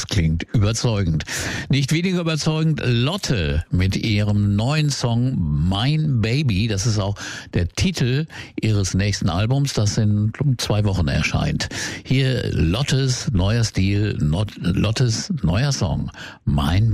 das klingt überzeugend. Nicht weniger überzeugend Lotte mit ihrem neuen Song Mein Baby. Das ist auch der Titel ihres nächsten Albums, das in 2 Wochen erscheint. Hier Lottes neuer Stil, Lottes neuer Song Mein